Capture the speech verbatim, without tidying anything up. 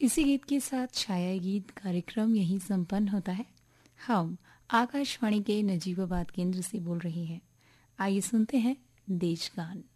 इसी गीत के साथ छाया गीत कार्यक्रम यहीं संपन्न होता है। हम आकाशवाणी के नजीबाबाद केंद्र से बोल रहे हैं। आइए सुनते हैं देश गान।